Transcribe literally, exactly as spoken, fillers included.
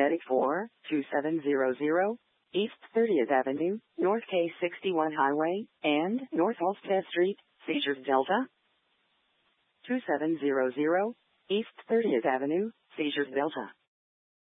paramedic for two seven zero zero East thirtieth Avenue, North K sixty-one Highway, and North Halstead Street, seizures Delta. two seven zero zero East thirtieth Avenue, seizures Delta.